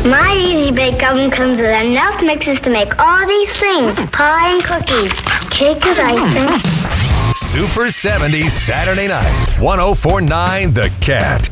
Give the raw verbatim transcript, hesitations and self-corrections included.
My Easy Bake Oven comes with enough mixes to make all these things. Pie and cookies, cake with icing. Super seventies Saturday night. one oh four point nine The Cat.